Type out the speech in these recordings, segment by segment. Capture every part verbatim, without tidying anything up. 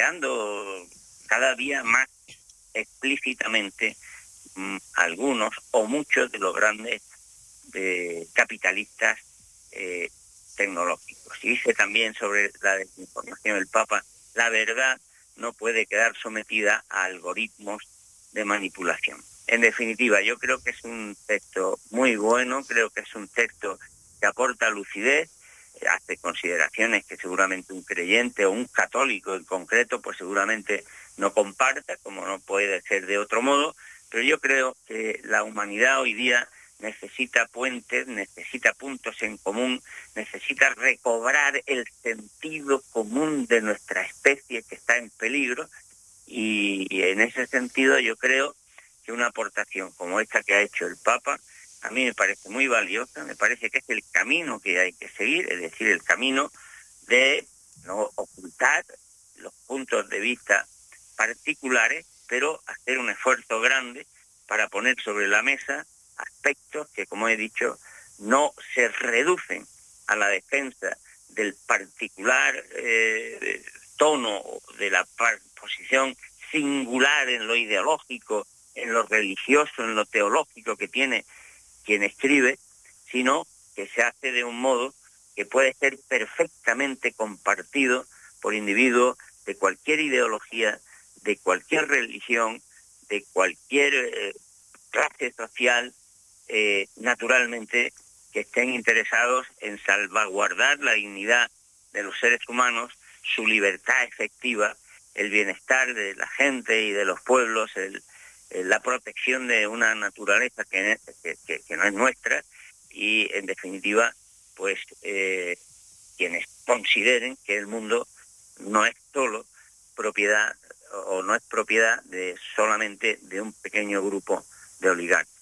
planteando cada día más explícitamente mmm, algunos o muchos de los grandes eh, capitalistas eh, tecnológicos. Y dice también sobre la desinformación el Papa: la verdad no puede quedar sometida a algoritmos de manipulación. En definitiva, yo creo que es un texto muy bueno, creo que es un texto que aporta lucidez, hace consideraciones que seguramente un creyente o un católico en concreto pues seguramente no comparta, como no puede ser de otro modo, pero yo creo que la humanidad hoy día necesita puentes, necesita puntos en común, necesita recobrar el sentido común de nuestra especie que está en peligro, y, y en ese sentido yo creo que una aportación como esta que ha hecho el Papa a mí me parece muy valiosa, me parece que es el camino que hay que seguir, es decir, el camino de no ocultar los puntos de vista particulares, pero hacer un esfuerzo grande para poner sobre la mesa aspectos que, como he dicho, no se reducen a la defensa del particular eh, tono de la posición singular en lo ideológico, en lo religioso, en lo teológico que tiene quien escribe, sino que se hace de un modo que puede ser perfectamente compartido por individuos de cualquier ideología, de cualquier religión, de cualquier eh, clase social, eh, naturalmente que estén interesados en salvaguardar la dignidad de los seres humanos, su libertad efectiva, el bienestar de la gente y de los pueblos, el la protección de una naturaleza que, que, que, que no es nuestra, y en definitiva pues eh, quienes consideren que el mundo no es solo propiedad o no es propiedad de solamente de un pequeño grupo de oligarcas.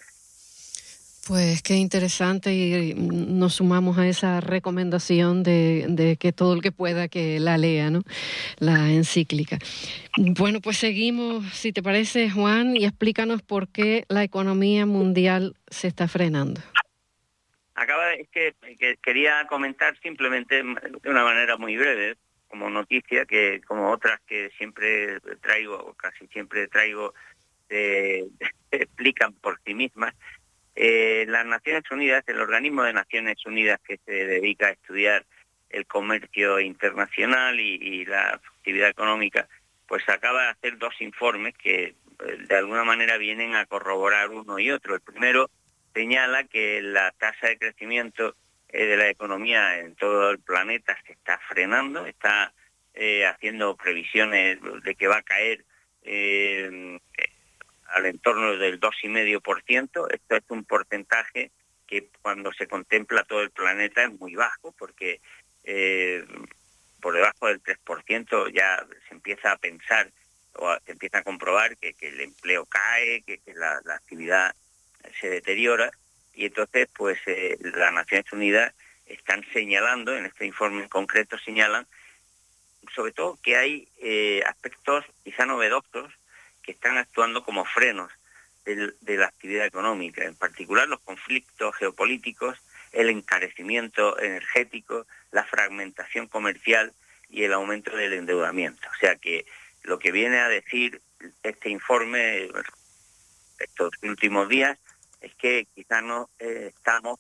Pues qué interesante, y nos sumamos a esa recomendación de, de que todo el que pueda que la lea, ¿no? La encíclica. Bueno, pues seguimos, si te parece, Juan, y explícanos por qué la economía mundial se está frenando. Acaba de, es que, que quería comentar simplemente de una manera muy breve, como noticia, que como otras que siempre traigo, o casi siempre traigo, eh, explican por sí mismas. Eh, las Naciones Unidas, el organismo de Naciones Unidas que se dedica a estudiar el comercio internacional y, y la actividad económica, pues acaba de hacer dos informes que eh, de alguna manera vienen a corroborar uno y otro. El primero señala que la tasa de crecimiento eh, de la economía en todo el planeta se está frenando, está eh, haciendo previsiones de que va a caer eh, al entorno del dos coma cinco por ciento. Esto es un porcentaje que cuando se contempla todo el planeta es muy bajo, porque eh, por debajo del tres por ciento ya se empieza a pensar o se empieza a comprobar que, que el empleo cae, que, que la, la actividad se deteriora, y entonces pues eh, las Naciones Unidas están señalando, en este informe en concreto señalan sobre todo que hay eh, aspectos quizá novedosos que están actuando como frenos de, de la actividad económica, en particular los conflictos geopolíticos, el encarecimiento energético, la fragmentación comercial y el aumento del endeudamiento. O sea que lo que viene a decir este informe estos últimos días es que quizá no eh, estamos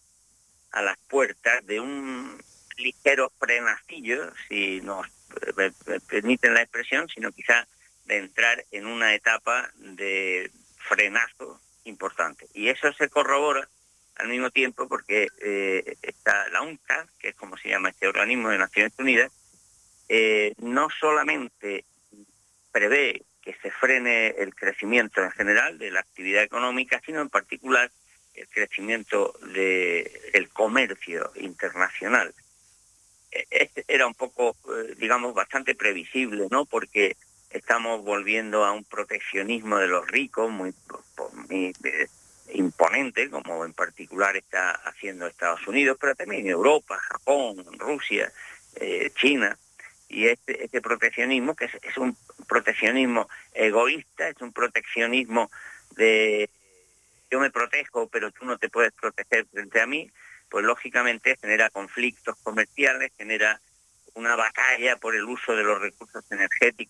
a las puertas de un ligero frenacillo, si nos eh, permiten la expresión, sino quizá de entrar en una etapa de frenazo importante. Y eso se corrobora al mismo tiempo porque eh, está la UNCTAD, que es como se llama este organismo de Naciones Unidas, eh, no solamente prevé que se frene el crecimiento en general de la actividad económica, sino en particular el crecimiento del comercio internacional. Este era un poco, digamos, bastante previsible, ¿no? Porque estamos volviendo a un proteccionismo de los ricos muy, muy eh, imponente, como en particular está haciendo Estados Unidos, pero también Europa, Japón, Rusia, eh, China. Y este, este proteccionismo, que es, es un proteccionismo egoísta, es un proteccionismo de yo me protejo, pero tú no te puedes proteger frente a mí, pues lógicamente genera conflictos comerciales, genera una batalla por el uso de los recursos energéticos